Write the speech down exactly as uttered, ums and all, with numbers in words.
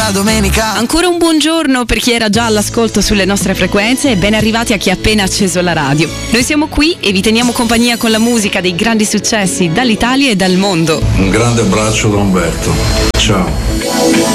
la domenica. Ancora un buongiorno per chi era già all'ascolto sulle nostre frequenze e ben arrivati a chi ha appena acceso la radio. Noi siamo qui e vi teniamo compagnia con la musica dei grandi successi dall'Italia e dal mondo. Un grande abbraccio da Umberto. Ciao.